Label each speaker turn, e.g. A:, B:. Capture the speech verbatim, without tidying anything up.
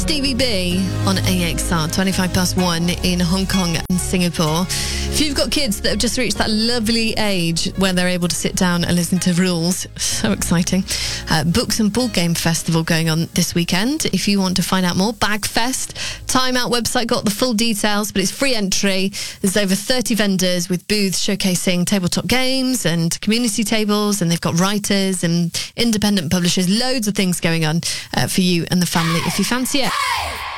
A: Stevie B on A X R, twenty-five past one in Hong Kong and Singapore. If you've got kids that have just reached that lovely age where they're able to sit down and listen to rules, so exciting. Uh, Books and Board Game Festival going on this weekend. If you want to find out more, Bagfest. Time Out website got the full details, but it's free entry. There's over thirty vendors with booths showcasing tabletop games and community tables, and they've got writers and independent publishers. Loads of things going on uh, for you and the family if you fancy it.